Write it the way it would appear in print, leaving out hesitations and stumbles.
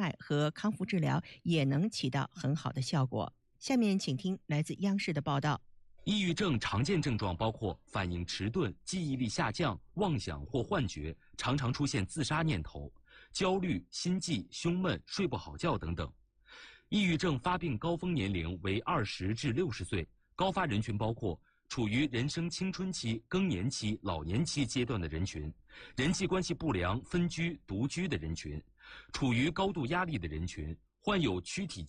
态和康复治疗也能起到很好的效果。下面请听来自央视的报道。 抑郁症常见症状包括反应迟钝、记忆力下降、妄想或幻觉，常常出现自杀念头、焦虑、心悸、胸闷、睡不好觉等等。抑郁症发病高峰年龄为20至60岁，高发人群包括处于人生青春期、更年期、老年期阶段的人群，人际关系不良、分居、独居的人群，处于高度压力的人群，患有躯体